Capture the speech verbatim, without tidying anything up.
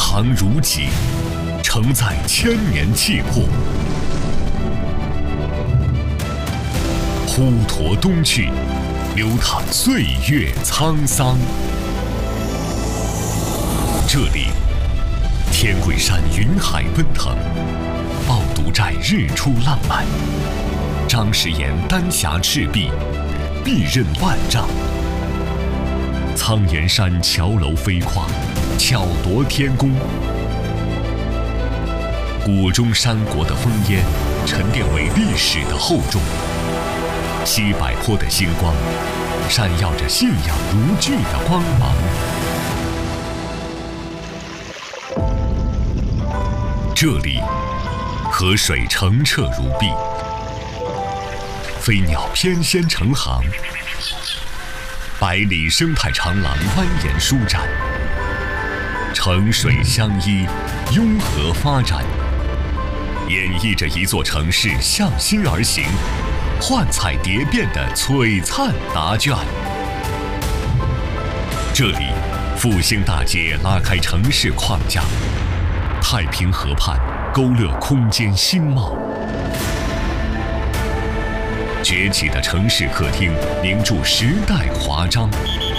长如脊，承载千年气魄。滹沱东去，流淌岁月沧桑。这里，天桂山云海奔腾，抱犊寨日出浪漫，张石岩丹霞赤壁，碧刃万丈。苍岩山桥楼飞跨，巧夺天工。谷中山国的烽烟，沉淀为历史的厚重。西柏坡的星光，闪耀着信仰如炬的光芒。这里，河水澄澈如碧，飞鸟翩跹成行，百里生态长廊蜿蜒舒展，城水相依，雍和发展，演绎着一座城市向心而行，幻彩蝶变的璀璨答卷。这里，复兴大街拉开城市框架，太平河畔勾勒空间新貌。崛起的城市客厅凝铸时代华章，